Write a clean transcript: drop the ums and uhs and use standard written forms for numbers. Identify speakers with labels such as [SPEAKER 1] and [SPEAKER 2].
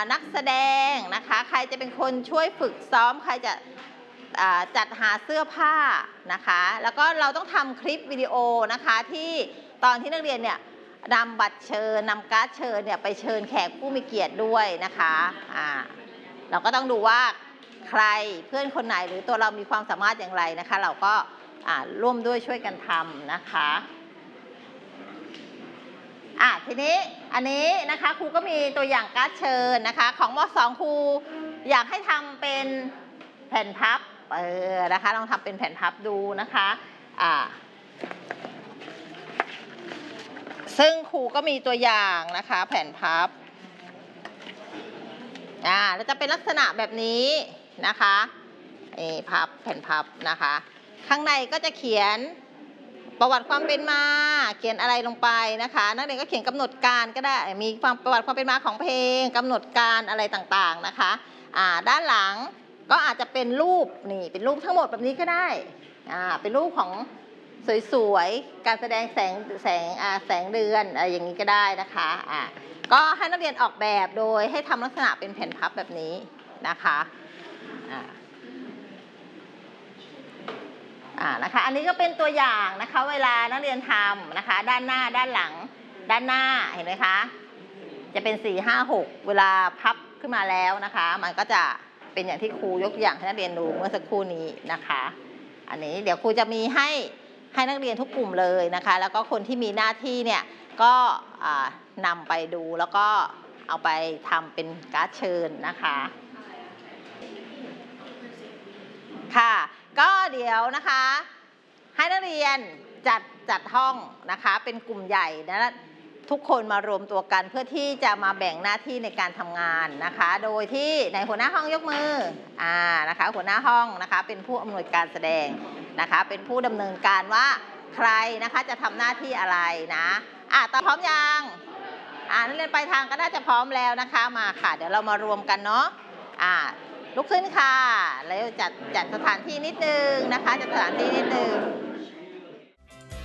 [SPEAKER 1] นักแสดงนะคะใครจะเป็นคนช่วยฝึกซ้อมใครจะจัดหาเสื้อผ้านะคะแล้วก็เราต้องทำคลิปวิดีโอนะคะที่ตอนที่นักเรียนเนี่ยนำบัตรเชิญนำการ์ดเชิญเนี่ยไปเชิญแขกผู้มีเกียรติด้วยนะคะเราก็ต้องดูว่าใครเพื่อนคนไหนหรือตัวเรามีความสามารถอย่างไรนะคะเราก็ร่วมด้วยช่วยกันทำนะคะทีนี้อันนี้นะคะครูก็มีตัวอย่างการ์ดเชิญนะคะของม.2 ครูอยากให้ทำเป็นแผ่นพับนะคะลองทำเป็นแผ่นพับดูนะคะซึ่งครูก็มีตัวอย่างนะคะแผ่นพับแล้วจะเป็นลักษณะแบบนี้นะคะพับแผ่นพับนะคะข้างในก็จะเขียนประวัติความเป็นมาเขียนอะไรลงไปนะคะนักเรียนก็เขียนกำหนดการก็ได้มีประวัติความเป็นมาของเพลงกำหนดการอะไรต่างๆนะคะด้านหลังก็อาจจะเป็นรูปนี่เป็นรูปทั้งหมดแบบนี้ก็ได้เป็นรูปของสวยๆการแสดงแสงเดือนอะไรอย่างนี้ก็ได้นะคะก็ให้นักเรียนออกแบบโดยให้ทำลักษณะเป็นแผ่นพับแบบนี้นะคะนะคะอันนี้ก็เป็นตัวอย่างนะคะเวลานักเรียนทำนะคะด้านหน้าด้านหลังด้านหน้าเห็นไหมคะจะเป็น4 5 6เวลาพับขึ้นมาแล้วนะคะมันก็จะเป็นอย่างที่ครูยกตัวอย่างให้นักเรียนดูเมื่อสักครู่นี้นะคะอันนี้เดี๋ยวครูจะมีให้นักเรียนทุกกลุ่มเลยนะคะแล้วก็คนที่มีหน้าที่เนี่ยก็นำไปดูแล้วก็เอาไปทำเป็นการ์ดเชิญนะคะค่ะก็เดี๋ยวนะคะให้นักเรียนจัดห้องนะคะเป็นกลุ่มใหญ่นะทุกคนมารวมตัวกันเพื่อที่จะมาแบ่งหน้าที่ในการทำงานนะคะโดยที่ในหัวหน้าห้องยกมือนะคะหัวหน้าห้องนะคะเป็นผู้อำนวยการแสดงนะคะเป็นผู้ดำเนินการว่าใครนะคะจะทำหน้าที่อะไรนะตอนพร้อมยังนักเรียนไปทางก็น่าจะพร้อมแล้วนะคะมาค่ะเดี๋ยวเรามารวมกันเนาะลุกขึ้นค่ะแล้วจัดสถานที่นิดนึงนะคะจัดสถานที่นิดนึง